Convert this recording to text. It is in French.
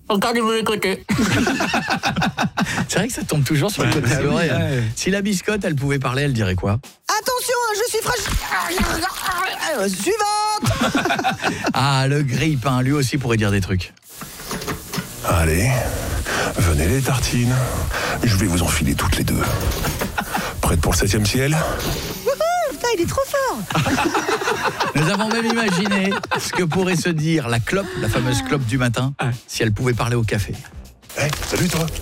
Regardez-vous les côtés. C'est vrai que ça tombe toujours sur le côté de l'oreille. Si la biscotte, elle pouvait parler, elle dirait quoi? Attention, je suis fragile. Suivante. Ah, le grille-pain, lui aussi pourrait dire des trucs. Allez, venez les tartines. Je vais vous enfiler toutes les deux. Prête pour le 7e ciel? Putain, il est trop fort. Nous avons même imaginé ce que pourrait se dire la clope, la fameuse clope du matin, si elle pouvait parler au café. Salut toi.